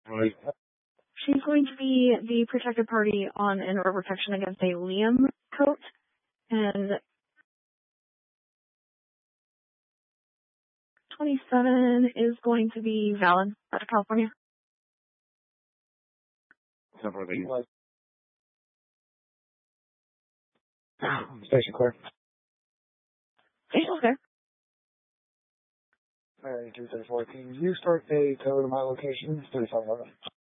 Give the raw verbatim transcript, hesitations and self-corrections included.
Right. She's going to be the protected party on an order of protection against a Liam coat, and twenty-seven is going to be valid out of California. Separately. Station clear. Station's clear. Alright, two thirty-four. Can you start a tow to my location? thirty-five eleven.